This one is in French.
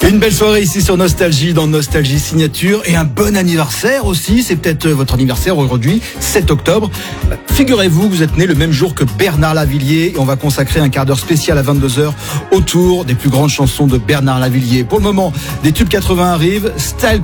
Une belle soirée ici sur Nostalgie, dans Nostalgie Signature, et un bon anniversaire aussi. C'est peut-être votre anniversaire aujourd'hui, 7 octobre. Figurez-vous que vous êtes né le même jour que Bernard Lavilliers, et on va consacrer un quart d'heure spécial à 22h autour des plus grandes chansons de Bernard Lavilliers. Pour le moment, des tubes 80 arrivent, Style